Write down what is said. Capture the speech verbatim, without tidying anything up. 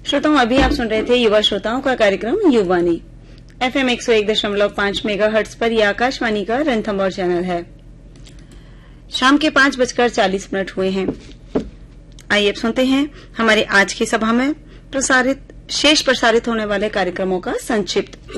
श्रोताओं, अभी आप सुन रहे थे युवा श्रोताओं का कार्यक्रम युवानी। एफएम एक सौ एक दशमलव पांच मेगा हर्ट्ज पर यह आकाशवाणी का रणथंभौर चैनल है। शाम के पांच बजकर चालीस मिनट हुए हैं। आइए अब सुनते हैं हमारे आज की सभा में प्रसारित शेष प्रसारित होने वाले कार्यक्रमों का संक्षिप्त